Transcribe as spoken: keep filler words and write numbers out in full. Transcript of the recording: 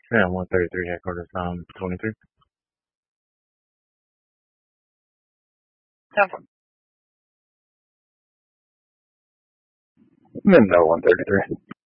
Yeah, one thirty-three headquarters, um, twenty-three. Seven. No, one thirty-three.